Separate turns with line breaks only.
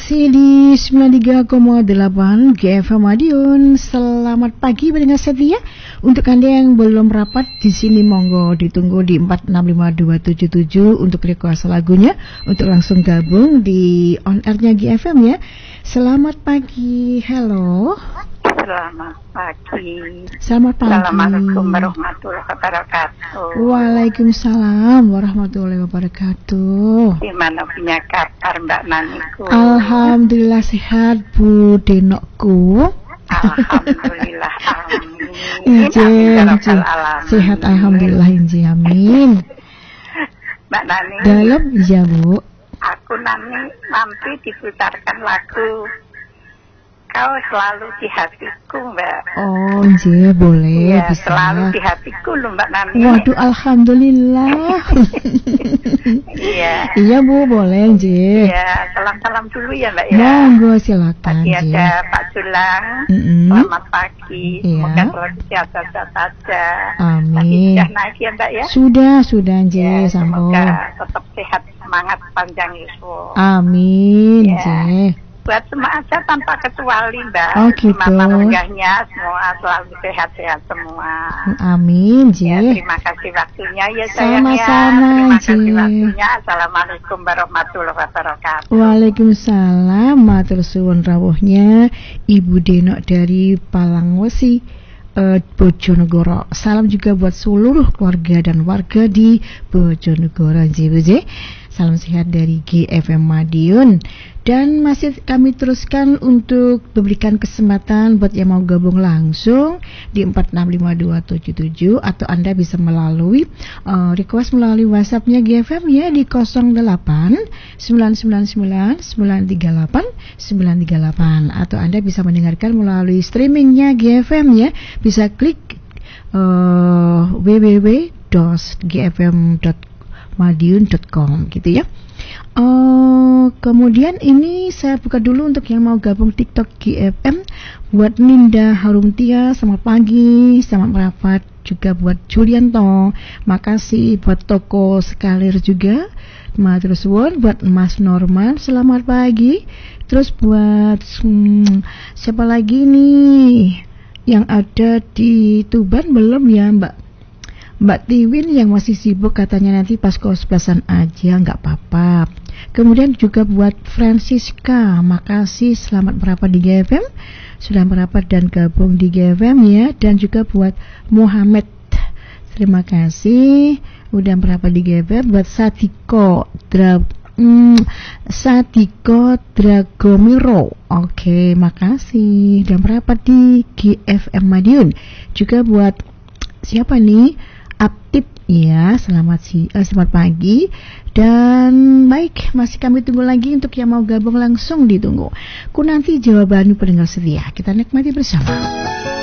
Masih di 93,8 GFM Madiun. Selamat pagi pendengar setia. Untuk Anda yang belum rapat di sini, monggo ditunggu di 465277 untuk request lagunya, untuk langsung gabung di on airnya GFM ya. Selamat pagi. Halo.
Selamat pagi.
Selamat pagi.
Assalamualaikum warahmatullahi wabarakatuh.
Waalaikumsalam warahmatullahi wabarakatuh.
Gimana punya kabar Mbak Naniku?
Alhamdulillah sehat Bu Denokku.
Alhamdulillah, amin.
Injil, sehat alhamdulillah, injil, amin.
Mbak Nani.
Dalam ya Bu.
Aku nanti diputarkan lagu Kau Selalu di Hatiku, Mbak.
Oh, injil, boleh,
ya,
bisa.
Selalu di hatiku loh Mbak Nani.
Waduh, alhamdulillah.
Iya.
Iya Bu, boleh injil.
Iya, salam-salam dulu ya Mbak ya.
Monggo silakan.
Pagi ada Pak Julang. Selamat pagi.
Iya.
Semoga selalu sehat-sehat saja.
Amin.
Tadi sudah naik ya Mbak ya.
Sudah injil,
Ya,
sambung.
semoga tetap sehat, semangat panjang Yesus.
Amin,
Ya.
injil.
Buat semua aja tanpa kecuali Mbak.
Oh, gitu.
Gimana megahnya semua selalu sehat-sehat semua.
Amin,
Ya,
Ji.
terima kasih waktunya ya sayang ya.
Sama-sama,
Terima kasih
Ji.
waktunya. Assalamualaikum warahmatullahi wabarakatuh.
Waalaikumsalam, matur suwun rawuhnya Ibu Denok dari Palangwesi, Bojonegoro. Salam juga buat seluruh keluarga dan warga di Bojonegoro, Ji. Salam sehat dari GFM Madiun. Dan masih kami teruskan untuk memberikan kesempatan buat yang mau gabung langsung di 465277, atau Anda bisa melalui request melalui WhatsApp-nya GFM ya di 08 999 938 938, atau Anda bisa mendengarkan melalui streamingnya GFM ya, bisa klik www.gfm.madiun.com gitu ya. Kemudian ini saya buka dulu untuk yang mau gabung TikTok GFM. Buat Ninda Harumtia, selamat pagi, selamat merapat. Juga buat Julianto, makasih. Buat Toko Sekalir juga, terus buat Mas Norman, selamat pagi. Terus buat siapa lagi nih yang ada di Tuban belum ya Mbak Tiwin yang masih sibuk, katanya nanti pas kos-kosan aja, nggak apa-apa. Kemudian juga buat Francisca, makasih, selamat merapat di GFM, sudah merapat dan gabung di GFM ya. Dan juga buat Muhammad, terima kasih udah merapat di GFM. Buat Satiko Dragomiro, oke, makasih udah merapat di GFM Madiun. Juga buat siapa nih? Aptip ya, selamat pagi. Dan baik, masih kami tunggu lagi untuk yang mau gabung langsung, ditunggu. Ku nanti jawabanmu pendengar setia, kita nikmati bersama.